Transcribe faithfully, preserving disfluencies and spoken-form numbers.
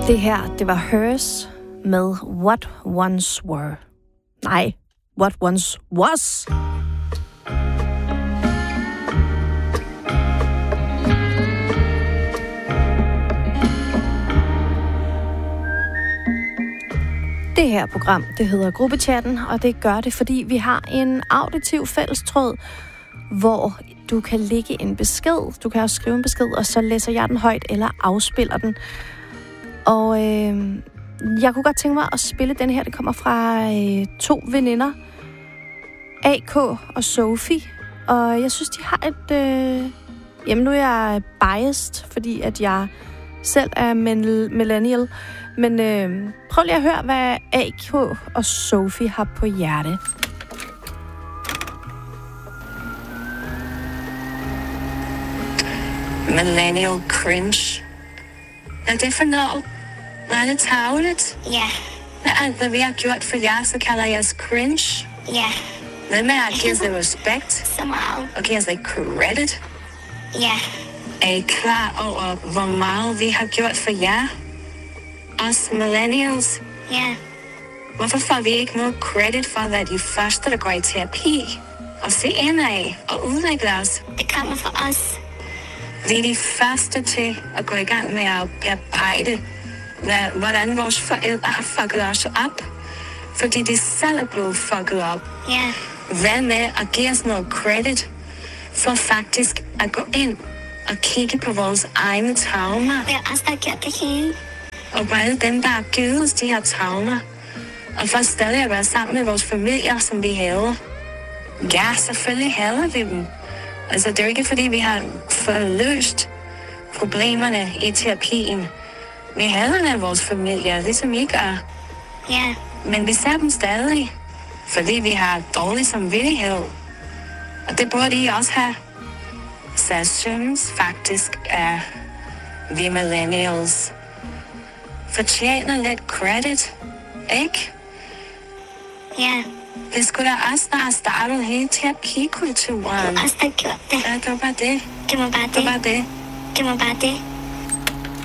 Det her, det var Hers med What Once Were. Nej, What Once Was. Det her program, det hedder Gruppechatten, og det gør det, fordi vi har en auditiv fællestråd, hvor du kan lægge en besked. Du kan også skrive en besked, og så læser jeg den højt eller afspiller den. Og øh, jeg kunne godt tænke mig at spille den her. Det kommer fra øh, to veninder, A K og Sofie. Og jeg synes, de har et... Øh, jamen, nu er jeg biased, fordi at jeg selv er millennial. Men øh, prøv lige at høre, hvad A K og Sofie har på hjerte. Millennial cringe. Hvad er det for noget? Er det tarveligt? Ja. Hvad alt, hvad vi har gjort for jer, så kalder jeg os cringe? Ja. Hvad med at give os lidt respekt? Så meget. Og give os lidt credit? Ja. Er I klar over, hvor meget vi har gjort for jer? Os millennials? Ja. Hvorfor får vi ikke noget credit for at være de første, der går i terapi? Og se indad og udvikle os? Det kommer fra os. Vi er de første til at gå i gang med at bearbejde, hvordan vores forældre har fucket os op. Fordi de selv er blevet fucket op. Ja. Hvad med at give os noget credit for faktisk at gå ind og kigge på vores egne traumer? Det er os, der har gjort det hele. Og på alle dem, der har givet os de her traumer. Og for stadig at være sammen med vores familier, som vi havde. Ja, selvfølgelig hader vi dem. Altså, det er jo ikke, fordi vi har forløst problemerne i terapien. Vi hader vores familier, ligesom I gør. Ja. Men vi ser dem stadig, fordi vi har dårlig samvittighed. Og det burde I også have. Så jeg synes faktisk, at vi millennials fortjener lidt credit, ikke? Ja. Det skulle da også, der har startet hele terapikulturen. Os, der har gjort det. Ja, det var bare det. Det var bare det. Det var bare det. Det var bare det.